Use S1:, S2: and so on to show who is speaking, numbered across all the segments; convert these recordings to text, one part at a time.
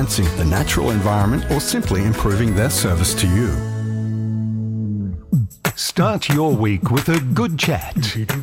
S1: enhancing the natural environment or simply improving their service to you. Start your week with a good chat.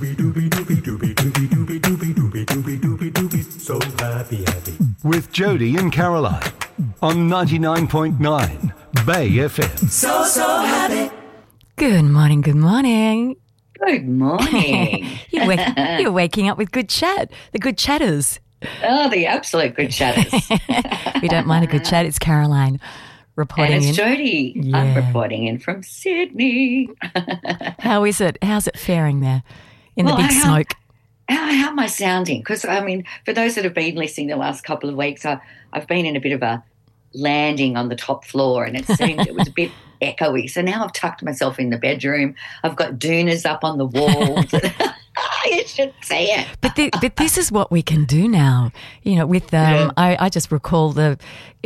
S2: So happy.
S1: With Jody and Caroline on 99.9 Bay FM.
S2: So happy.
S3: Good morning, good morning.
S4: Good morning.
S3: You're waking up with good chat, the good chatters.
S4: Oh, the absolute good chatters.
S3: We don't mind a good chat. It's Caroline reporting
S4: and it's
S3: in.
S4: Jody.
S3: Yeah.
S4: I'm reporting in from Sydney.
S3: How is it? How's it faring there in the big smoke?
S4: How am I sounding? Because, I mean, for those that have been listening the last couple of weeks, I've been in a bit of a landing on the top floor and it seemed it was a bit echoey. So now I've tucked myself in the bedroom. I've got doonas up on the walls. You should see it.
S3: But this is what we can do now. You know, with I just recall the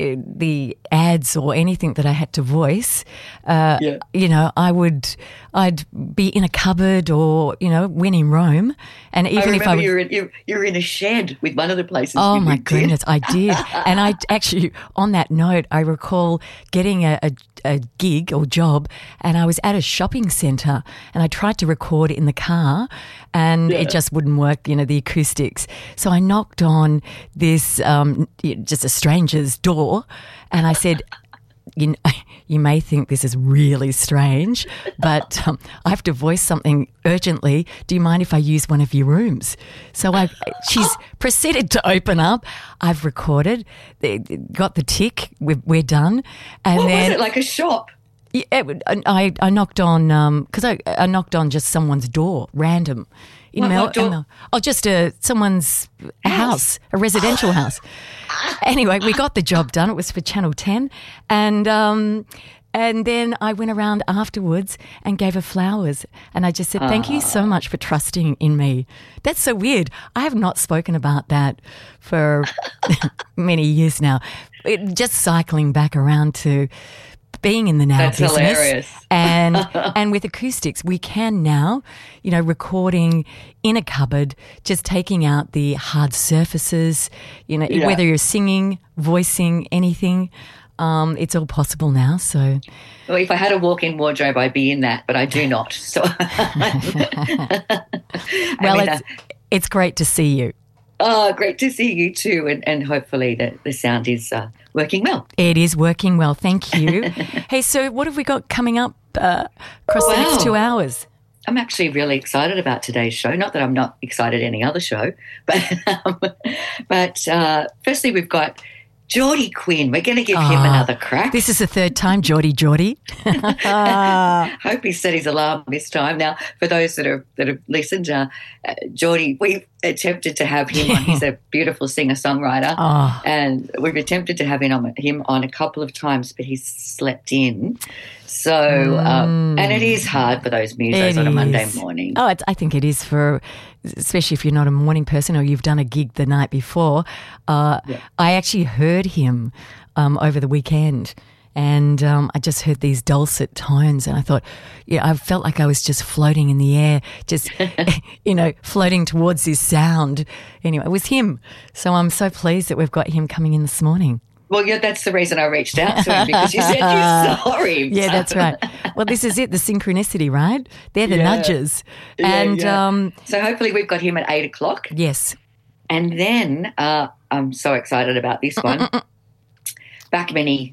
S3: ads or anything that I had to voice. You know, I'd be in a cupboard or when in Rome, and even if
S4: you're in a shed with one of the places.
S3: Oh my goodness, I did, and I actually on that note, I recall getting a gig or job, and I was at a shopping centre, and I tried to record in the car, and it just wouldn't work, the acoustics. So I knocked on this, just a stranger's door, and I said, you may think this is really strange, but I have to voice something urgently. Do you mind if I use one of your rooms? So she's proceeded to open up. I've recorded, got the tick. We're done. And
S4: what
S3: then
S4: was it, like a shop?
S3: Yeah, I knocked on because I knocked on just someone's door, random.
S4: What door?
S3: Just someone's house, a residential house. Anyway, we got the job done. It was for Channel 10, and then I went around afterwards and gave her flowers, and I just said, "Thank you so much for trusting in me." That's so weird. I have not spoken about that for many years now. Just cycling back around to being in the now
S4: That's
S3: business,
S4: hilarious.
S3: and with acoustics, we can now, recording in a cupboard, just taking out the hard surfaces, whether you're singing, voicing, anything, it's all possible now. So,
S4: well, if I had a walk-in wardrobe, I'd be in that, but I do not. So,
S3: it's great to see you.
S4: Oh, great to see you too, and hopefully the sound is working well.
S3: It is working well, thank you. Hey, so what have we got coming up across the next 2 hours?
S4: I'm actually really excited about today's show. Not that I'm not excited any other show, but firstly we've got Geordie Quinn. We're going to give him another crack.
S3: This is the third time, Geordie.
S4: Hope he set his alarm this time. Now, for those that have listened, Geordie, we've attempted to have him on. He's a beautiful singer-songwriter, and we've attempted to have him on a couple of times, but he's slept in. So, and it is hard for those musos on a Monday morning.
S3: Oh, I think it is especially if you're not a morning person or you've done a gig the night before. I actually heard him over the weekend, and I just heard these dulcet tones, and I thought, I felt like I was just floating in the air, just, floating towards this sound. Anyway, it was him. So I'm so pleased that we've got him coming in this morning.
S4: Well, that's the reason I reached out to him, because you said you saw him.
S3: Yeah, that's right. Well, this is it, the synchronicity, right? They're the nudges. And
S4: so hopefully we've got him at 8 o'clock.
S3: Yes.
S4: And then I'm so excited about this one. Back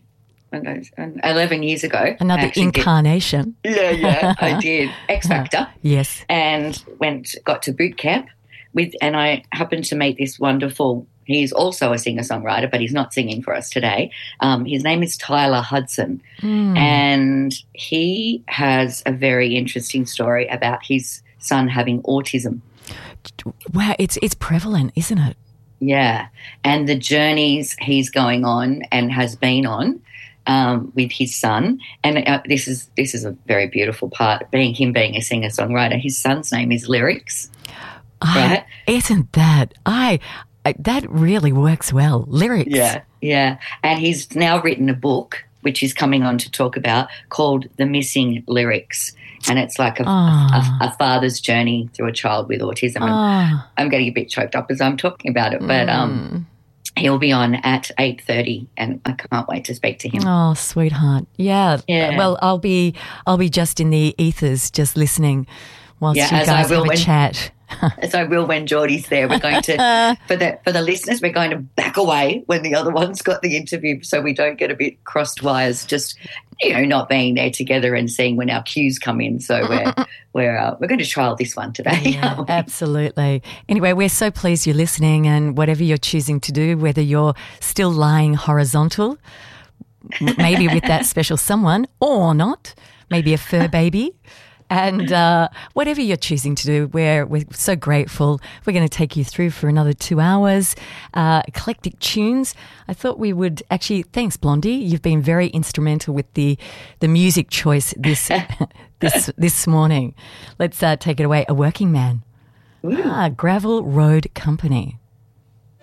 S4: 11 years ago.
S3: Another incarnation.
S4: I did. X Factor.
S3: Yes.
S4: And got to boot camp and I happened to meet this wonderful. He's also a singer-songwriter, but he's not singing for us today. His name is Tyler Hudson, and he has a very interesting story about his son having autism.
S3: Wow, it's prevalent, isn't it?
S4: Yeah, and the journeys he's going on and has been on with his son, and this is a very beautiful part. Being a singer-songwriter, his son's name is Lyrics. Right?
S3: Isn't that that really works well. Lyrics.
S4: Yeah. And he's now written a book, which he's coming on to talk about, called The Missing Lyrics. And it's like a father's journey through a child with autism. And I'm getting a bit choked up as I'm talking about it. But He'll be on at 8:30, and I can't wait to speak to him.
S3: Oh, sweetheart. Yeah.
S4: Yeah.
S3: Well, I'll be just in the ethers, just listening whilst you guys have a chat.
S4: As I will when Geordie's there. We're going to, for the listeners, we're going to back away when the other one's got the interview, so we don't get a bit crossed wires. Just not being there together and seeing when our cues come in. So we're going to trial this one today.
S3: Yeah, absolutely. Anyway, we're so pleased you're listening, and whatever you're choosing to do, whether you're still lying horizontal, maybe with that special someone, or not, maybe a fur baby. And whatever you're choosing to do, we're so grateful. We're going to take you through for another 2 hours. Eclectic tunes. I thought we would actually. Thanks, Blondie. You've been very instrumental with the music choice this morning. Let's take it away. A Working Man. Gravel Road Company.